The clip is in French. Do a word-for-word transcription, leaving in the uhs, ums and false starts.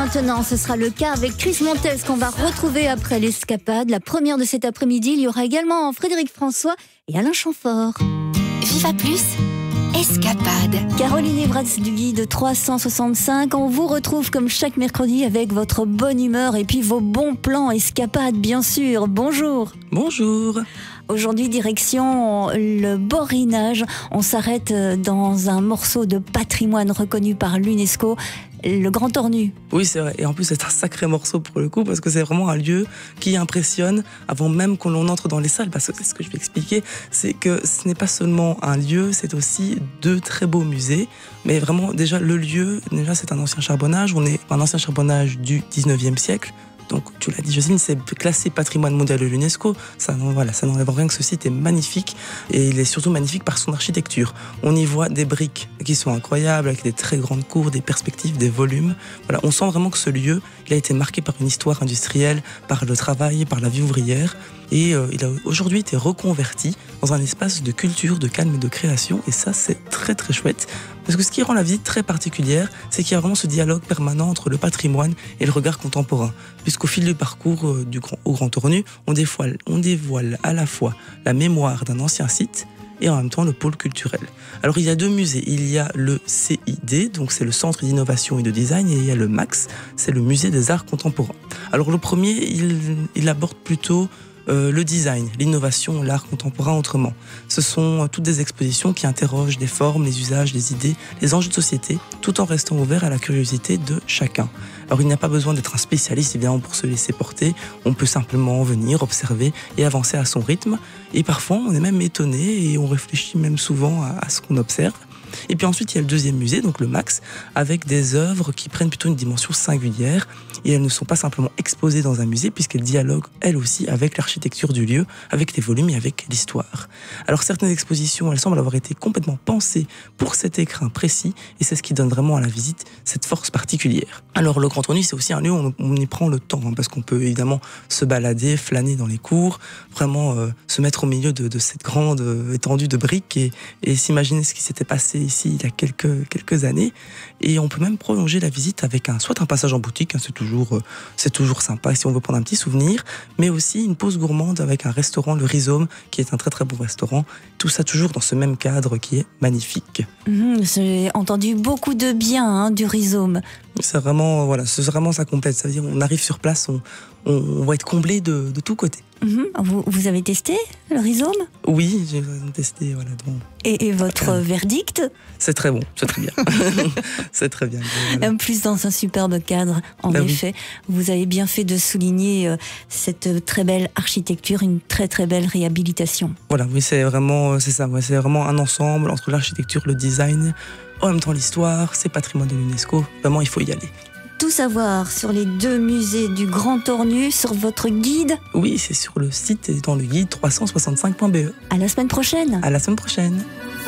maintenant, ce sera le cas avec Chris Montes qu'on va retrouver après l'escapade. La première de cet après-midi, il y aura également Frédéric François et Alain Chamfort. Viva Plus, escapade. Caroline Evratz du guide trois cent soixante-cinq. On vous retrouve comme chaque mercredi avec votre bonne humeur et puis vos bons plans escapade, bien sûr. Bonjour. Bonjour. Aujourd'hui, direction le Borinage. On s'arrête dans un morceau de patrimoine reconnu par l'UNESCO, le Grand Ornu. Oui, c'est vrai. Et en plus, c'est un sacré morceau pour le coup, parce que c'est vraiment un lieu qui impressionne avant même qu'on entre dans les salles. Parce que c'est ce que je vais expliquer, c'est que ce n'est pas seulement un lieu, c'est aussi deux très beaux musées. Mais vraiment, déjà, le lieu, déjà, c'est un ancien charbonnage. On est un ancien charbonnage du dix-neuvième siècle. Donc, tu l'as dit, Jocelyne, c'est classé patrimoine mondial de l'UNESCO. Ça, voilà, ça n'enlève rien que ce site est magnifique. Et il est surtout magnifique par son architecture. On y voit des briques qui sont incroyables, avec des très grandes cours, des perspectives, des volumes. Voilà, on sent vraiment que ce lieu, il a été marqué par une histoire industrielle, par le travail, par la vie ouvrière. Et euh, il a aujourd'hui été reconverti dans un espace de culture, de calme et de création. Et ça, c'est très très chouette. Parce que ce qui rend la visite très particulière, c'est qu'il y a vraiment ce dialogue permanent entre le patrimoine et le regard contemporain. Puisqu'au fil du parcours euh, du grand, au Grand Ornu, on dévoile, on dévoile à la fois la mémoire d'un ancien site et en même temps le pôle culturel. Alors il y a deux musées, il y a le C I D, donc c'est le Centre d'innovation et de design, et il y a le MAX, c'est le Musée des arts contemporains. Alors le premier, il, il aborde plutôt Euh, le design, l'innovation, l'art contemporain autrement. Ce sont euh, toutes des expositions qui interrogent les formes, les usages, les idées, les enjeux de société, tout en restant ouvert à la curiosité de chacun. Alors il n'y a pas besoin d'être un spécialiste évidemment pour se laisser porter, on peut simplement venir, observer et avancer à son rythme. Et parfois on est même étonné et on réfléchit même souvent à, à ce qu'on observe. Et puis ensuite, il y a le deuxième musée, donc le MAX, avec des œuvres qui prennent plutôt une dimension singulière. Et elles ne sont pas simplement exposées dans un musée, puisqu'elles dialoguent, elles aussi, avec l'architecture du lieu, avec les volumes et avec l'histoire. Alors certaines expositions, elles semblent avoir été complètement pensées pour cet écrin précis, et c'est ce qui donne vraiment à la visite cette force particulière. Alors le Grand Ornu, c'est aussi un lieu où on y prend le temps, hein, parce qu'on peut évidemment se balader, flâner dans les cours, vraiment euh, se mettre au milieu de, de cette grande euh, étendue de briques et, et s'imaginer ce qui s'était passé ici il y a quelques, quelques années. Et on peut même prolonger la visite avec un, soit un passage en boutique, hein, c'est toujours, euh, c'est toujours sympa si on veut prendre un petit souvenir, mais aussi une pause gourmande avec un restaurant, le Rhizome, qui est un très très bon restaurant. Tout ça toujours dans ce même cadre qui est magnifique. Mmh, j'ai entendu beaucoup de bien hein, du Rhizome. C'est vraiment, voilà, c'est vraiment ça complète. Ça veut dire on arrive sur place, on, on, on va être comblé de, de tous côtés. Mmh. Vous, vous avez testé le Rhizome ? Oui, j'ai testé. Voilà, donc. Et, et votre euh, verdict ? C'est très bon, c'est très bien. C'est très bien. Voilà. Plus dans un superbe cadre, en ben effet. Oui. Vous avez bien fait de souligner euh, cette très belle architecture, une très très belle réhabilitation. Voilà, oui, c'est vraiment, c'est ça, ouais, c'est vraiment un ensemble entre l'architecture, le design, en même temps l'histoire, c'est patrimoine de l'UNESCO. Vraiment, il faut y aller. Tout savoir sur les deux musées du Grand Ornu sur votre guide ? Oui, c'est sur le site et dans le guide trois cent soixante-cinq point b e. À la semaine prochaine. À la semaine prochaine.